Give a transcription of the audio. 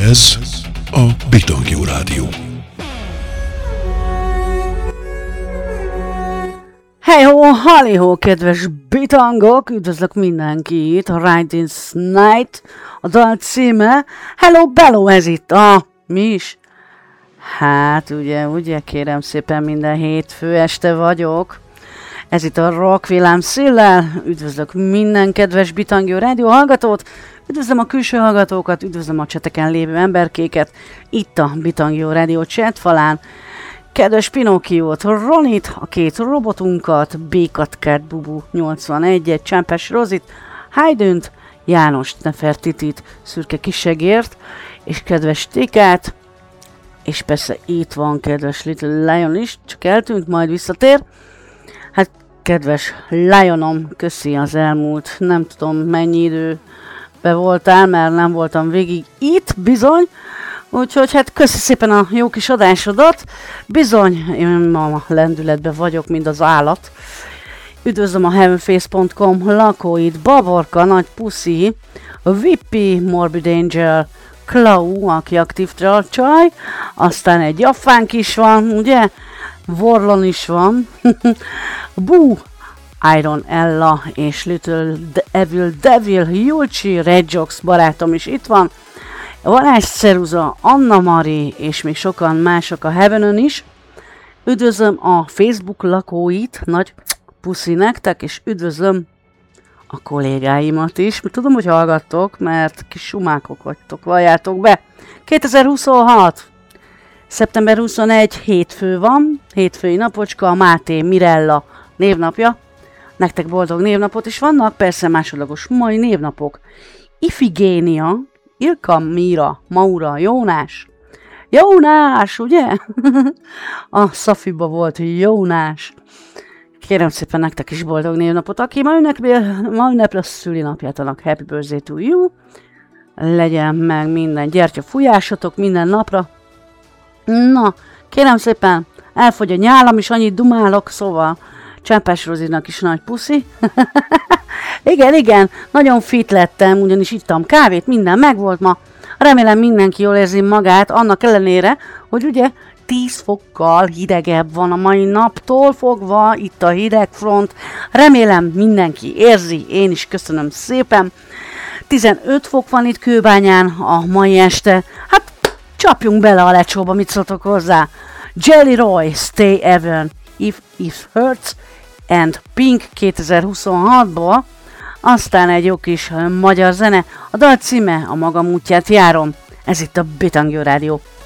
Ez a Bitangjú Rádió. Hey-ho, halli-ho, kedves bitangok! Üdvözlök mindenkit! A Ride This Night, a dal címe. Hello, bello, ez itt a... Mi is? Hát, ugye, kérem szépen, minden hétfő este vagyok. Ez itt a Rock Villám Szillel. Üdvözlök minden kedves Bitangjú Rádió hallgatót. Üdvözlöm a külső hallgatókat, üdvözlöm a cseteken lévő emberkéket. Itt a Bitangjú Rádió chat falán. Kedves Pinokkiót, Ronit, a két robotunkat, Békat Cat Bubu 81-et, Csempes Rozit, Haydönt, János Nefertitit, Szürke Kisegért, és kedves Tikát, és persze itt van kedves Little Lion is, csak eltűnt, majd visszatér. Hát kedves Lionom, köszi az elmúlt, nem tudom mennyi időbe voltál, mert nem voltam végig itt, bizony. Úgyhogy hát köszi szépen a jó kis adásodat. Bizony, én ma lendületben vagyok, mint az állat. Üdvözlöm a heavenface.com lakóit, Baborka, Nagy Puszi, Vippi, Morbid Angel, Klau, aki aktív csaj, aztán egy jaffánk is van, ugye? Vorlon is van, Boo, Iron Ella és Little Evil Devil, Julcsi, Redjox barátom is itt van, Valás Ceruza, Anna Mari és még sokan mások a Heaven-ön is. Üdvözlöm a Facebook lakóit, nagy puszi nektek, és üdvözlöm a kollégáimat is. Tudom, hogy hallgattok, mert kis sumákok vagytok, valljátok be. 2026. Szeptember 21, hétfő van, hétfői napocska, a Máté Mirella névnapja. Nektek boldog névnapot is vannak, persze másodlagos mai névnapok. Ifigénia, Ilka, Mira, Maura, Jónás. Jónás, ugye? A Szafiba volt Jónás. Kérem szépen nektek is boldog névnapot. Aki ma ünnepli a szülinapjátanak, happy birthday to you. Legyen meg minden gyertyafújásotok minden napra. Na, kérem szépen, elfogy a nyálam is, annyit dumálok, szóval Csempes Rozinak is nagy puszi. Igen, nagyon fit lettem, ugyanis ittam kávét, minden megvolt ma. Remélem mindenki jól érzi magát, annak ellenére, hogy ugye 10 fokkal hidegebb van a mai naptól fogva, itt a hidegfront. Remélem mindenki érzi, én is köszönöm szépen. 15 fok van itt Kőbányán a mai este. Hát csapjunk bele a lecsóba, mit szóltok hozzá. Jelly Roy, Stay Even, If It Hurts, and Pink 2026-ból, aztán egy jó kis magyar zene, a dal címe A magam útját járom, ez itt a Bitangjú Rádió.